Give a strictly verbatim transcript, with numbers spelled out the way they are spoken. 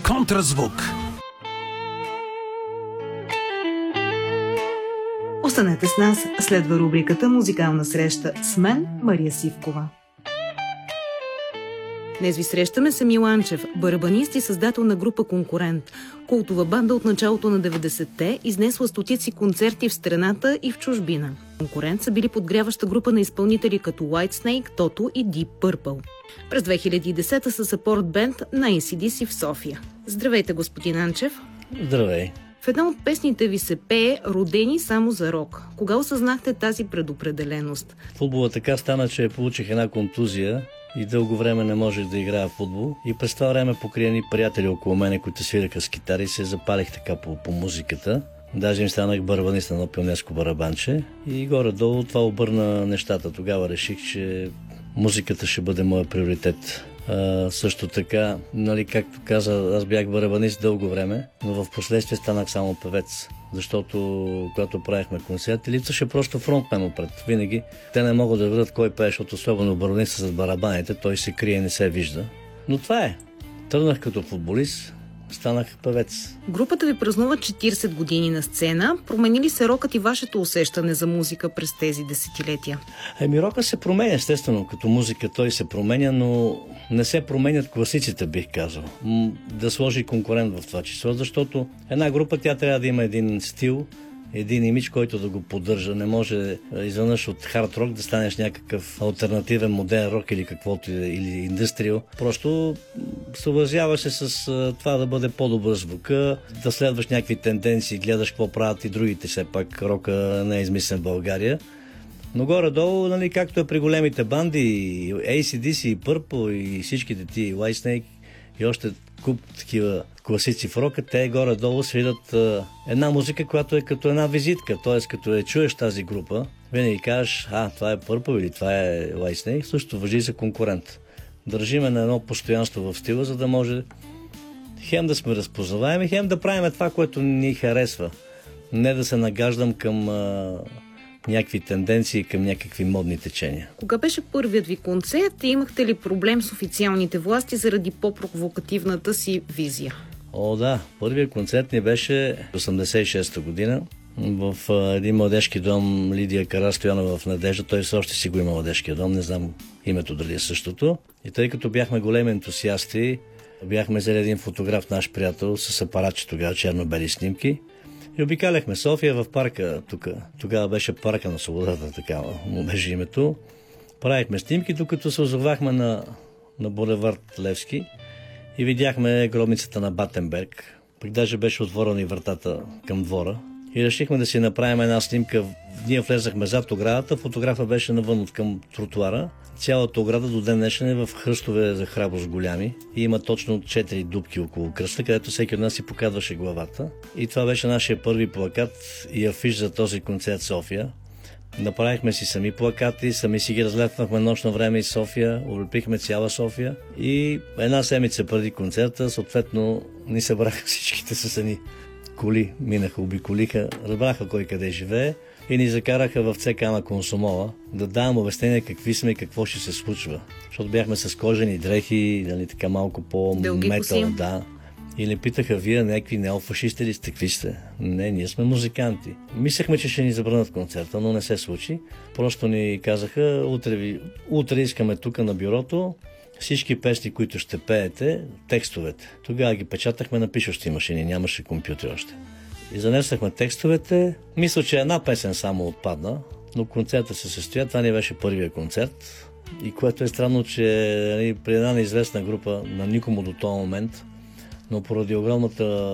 Контразвук. Останете с нас, следва рубриката "Музикална среща" с мен, Мария Сивкова. Днес ви срещаме с Емил Анчев, барабанист и създател на група "Конкурент", култова банда от началото на деветдесетте, изнесла стотици концерти в страната и в чужбина. "Конкурент" са били подгряваща група на изпълнители като Whitesnake, Toto и Deep Purple. През две хиляди и десета са съпорт бенд на Ей Си Ди Си в София. Здравейте, господин Анчев! Здравей! В една от песните ви се пее "Родени само за рок". Кога осъзнахте тази предопределеност? Футбола така стана, че получих една контузия и дълго време не можех да играя в футбол. И през това време покрай едни приятели около мене, които свираха с китари, се запалих така по, по музиката. Даже им станах барабанист на едно пионерско барабанче. И горе-долу това обърна нещата. Тогава реших, че музиката ще бъде моя приоритет. А, също така, нали, както каза, аз бях барабанист дълго време, но в последствие станах само певец. Защото когато правихме концерти, липсваше просто фронтмен опред. Винаги те не могат да видят кой пее, защото особено барабаниста с барабаните, той се крие и не се вижда. Но това е. Тръгнах като футболист, станах певец. Групата ви празнува четиридесет години на сцена. Промени ли се рокът и вашето усещане за музика през тези десетилетия? Еми, рока се променя, естествено, като музика той се променя, но не се променят класиците, бих казал. М- да сложи конкурент в това число, защото една група, тя трябва да има един стил, един имидж, който да го поддържа. Не може изведнъж от хард рок да станеш някакъв алтернативен модерн рок или каквото или индустриал. Просто съобразяваше с това да бъде по-добър звука, да следваш някакви тенденции, гледаш какво правят и другите. Все пак рока не е измислен в България. Но горе-долу, нали, както е при големите банди, Ей Си Ди Си, Purple и всичките ти, Whitesnake и още куп такива класици в рока, те горе-долу свират а, една музика, която е като една визитка. Т.е. като я чуеш тази група, винаги кажеш, а, това е Purple или това е Whitesnake, също важи за конкурент. Държиме на едно постоянство в стила, за да може хем да сме разпознаваеми, хем да правим това, което ни харесва. Не да се нагаждам към а, някакви тенденции, към някакви модни течения. Кога беше първият ви концерт и имахте ли проблем с официалните власти заради по-провокативната си визия? О, да. Първият концерт ни беше осемдесет и шеста година в а, един младежки дом Лидия Карастоянова в Надежда. Той все още си го има младежкия дом, не знам името дали е същото. И тъй като бяхме големи ентусиасти, бяхме взели един фотограф, наш приятел, с апаратче тогава, черно-бели снимки. И обикаляхме София в парка тук. Тогава беше парка на свободата, така му беше името. Правихме снимки, докато се озовахме на, на булевард Левски и видяхме гробницата на Батенберг. Пък даже беше отворена и вратата към двора. И решихме да си направим една снимка. Ние влезахме зад оградата, фотографа беше навън от към тротуара. Цялата ограда до ден днешен е в хръстове за храброст голями и има точно четири дупки около кръста, където всеки от нас си показваше главата. И това беше нашия първи плакат и афиш за този концерт в София. Направихме си сами плакати, сами си ги разлепвахме нощно време из София, облепихме цяла София и една седмица преди концерта, съответно, ни събраха всичките с едни коли, минаха, обиколиха, разбраха кой къде живее и ни закараха в ЦК на Комсомола да давам обяснение какви сме и какво ще се случва. Защото бяхме с кожени дрехи, нали, така малко по-метал, да. И ни питаха, вие някакви неофашисти ли сте, какви сте? Не, ние сме музиканти. Мислехме, че ще ни забранят концерта, но не се случи. Просто ни казаха, утре, ви, утре искаме тук на бюрото всички песни, които ще пеете, текстовете. Тогава ги печатахме на пишещи машини, нямаше компютър още. И занесахме текстовете. Мисля, че една песен само отпадна, но концертът се състоя. Това не беше първия концерт. И което е странно, че при една неизвестна група, на никому до този момент, но поради огромната